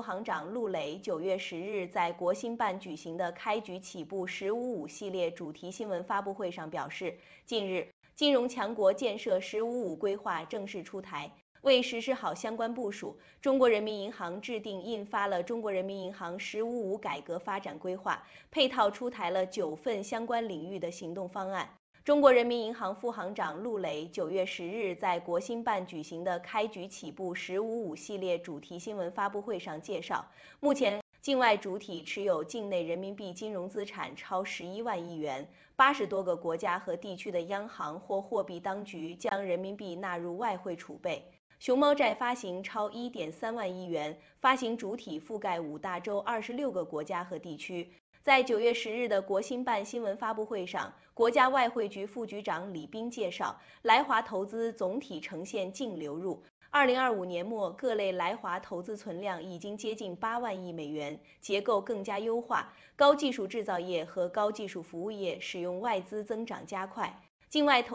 行长陆磊9月10日在国新办举行的开局起步“1055”系列主题新闻发布会上表示，近日，金融强国建设“1055”规划正式出台。为实施好相关部署，中国人民银行制定印发了《中国人民银行“1055”改革发展规划》，配套出台了9份相关领域的行动方案。中国人民银行副行长陆磊9月10日在国新办举行的开局起步“1055”系列主题新闻发布会上介绍，目前境外主体持有境内人民币金融资产超11万亿元，80多个国家和地区的央行或货币当局将人民币纳入外汇储备。熊猫债发行超1.3万亿元，发行主体覆盖5大洲26个国家和地区。在9月10日的国新办新闻发布会上，国家外汇局副局长李斌介绍，来华投资总体呈现净流入。2025年末，各类来华投资存量已经接近8万亿美元，结构更加优化，高技术制造业和高技术服务业使用外资增长加快，境外投